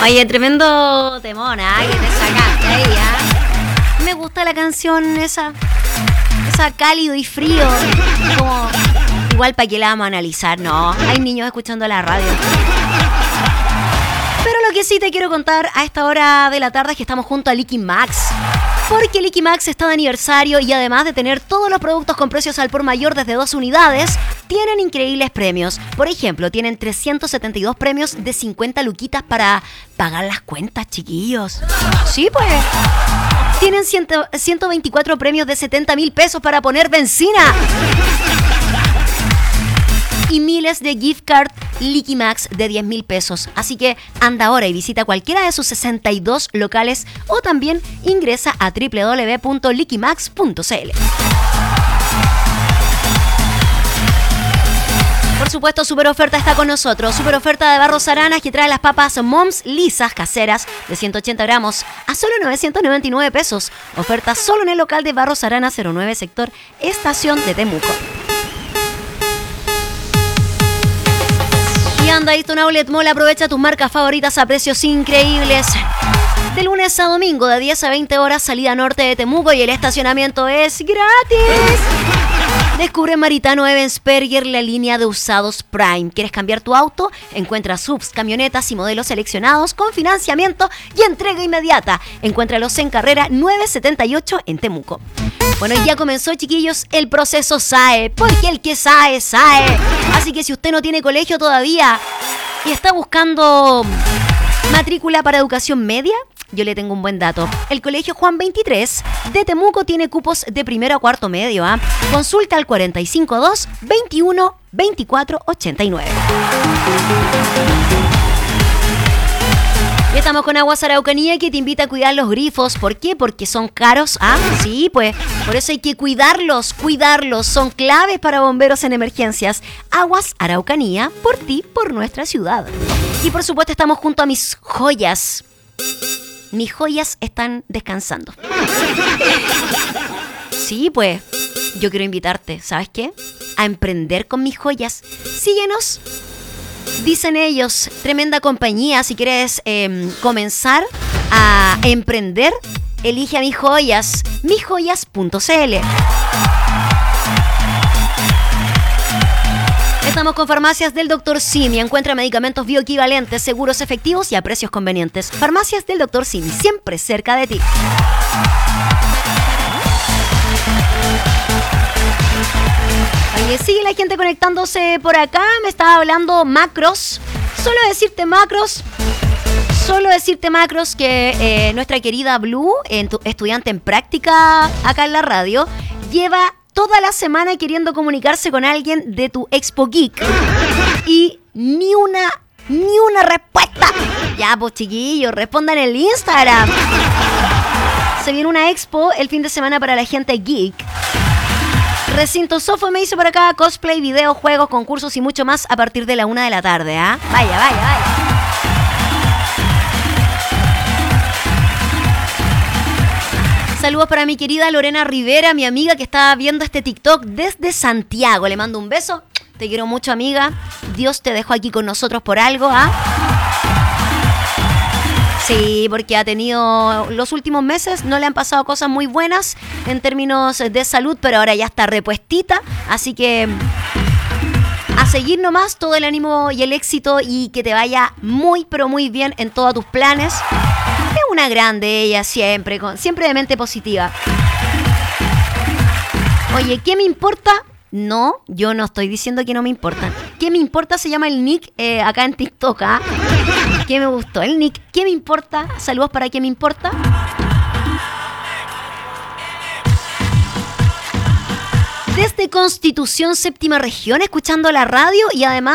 Oye, tremendo temón, ¿eh? Que te sacaste ahí, ¿eh? Me gusta la canción esa cálido y frío. Como, igual para que la vamos a analizar, no. Hay niños escuchando la radio. Pero lo que sí te quiero contar a esta hora de la tarde es que estamos junto a Liqui Max. Porque Liqui Max está de aniversario y además de tener todos los productos con precios al por mayor desde 2 unidades, tienen increíbles premios. Por ejemplo, tienen 372 premios de 50 luquitas para pagar las cuentas, chiquillos. Sí, pues. Tienen 124 premios de 70.000 pesos para poner benzina. Y miles de gift card Liqui Max de 10.000 pesos. Así que anda ahora y visita cualquiera de sus 62 locales o también ingresa a www.liquimax.cl. Por supuesto, Super Oferta está con nosotros. Super Oferta de Barros Aranas que trae las papas Moms lisas caseras de 180 gramos a solo 999 pesos. Oferta solo en el local de Barros Aranas 09 sector Estación de Temuco. Y anda, Easton Outlet Mall, aprovecha tus marcas favoritas a precios increíbles. De lunes a domingo, de 10 a 20 horas, salida norte de Temuco y el estacionamiento es gratis. Descubre Maritano Evansperger, la línea de usados Prime. ¿Quieres cambiar tu auto? Encuentra subs, camionetas y modelos seleccionados con financiamiento y entrega inmediata. Encuéntralos en carrera 978 en Temuco. Bueno, ya comenzó, chiquillos, el proceso SAE, porque el que SAE, SAE. Así que si usted no tiene colegio todavía y está buscando matrícula para educación media, yo le tengo un buen dato. El Colegio Juan 23 de Temuco tiene cupos de primero a cuarto medio. Consulta al 452 21 24 89. Y estamos con Aguas Araucanía, que te invita a cuidar los grifos. ¿Por qué? Porque son caros. Sí, pues por eso hay que cuidarlos. Son claves para bomberos en emergencias. Aguas Araucanía, por ti, por nuestra ciudad. Y por supuesto estamos junto a mis joyas. Mis joyas están descansando. Sí, pues yo quiero invitarte, ¿sabes qué? A emprender con mis joyas. Síguenos. Dicen ellos, tremenda compañía. Si quieres comenzar a emprender, elige a Mis Joyas, misjoyas.cl. Estamos con Farmacias del Dr. Simi. Encuentra medicamentos bioequivalentes, seguros efectivos y a precios convenientes. Farmacias del Dr. Simi, siempre cerca de ti. Oye, sigue la gente conectándose por acá. Me estaba hablando Macros. Solo decirte Macros que nuestra querida Blue, estudiante en práctica acá en la radio, lleva toda la semana queriendo comunicarse con alguien de tu Expo Geek y ni una respuesta. Ya, pues chiquillos, respondan en el Instagram. Se viene una expo el fin de semana para la gente geek. Recinto Sofo me hizo por acá cosplay, videojuegos, concursos y mucho más a partir de la 1 de la tarde. Vaya. Saludos para mi querida Lorena Rivera, mi amiga que está viendo este TikTok desde Santiago. Le mando un beso. Te quiero mucho, amiga. Dios te dejó aquí con nosotros por algo, Sí, porque ha tenido los últimos meses, no le han pasado cosas muy buenas en términos de salud, pero ahora ya está repuestita. Así que a seguir nomás, todo el ánimo y el éxito y que te vaya muy, pero muy bien en todos tus planes. Es una grande ella, siempre de mente positiva. Oye, ¿qué me importa? No, yo no estoy diciendo que no me importan. ¿Qué me importa? Se llama el nick acá en TikTok. ¿Qué me gustó? El nick. ¿Qué me importa? Saludos para ¿Qué me importa? Desde Constitución, séptima región, escuchando la radio y además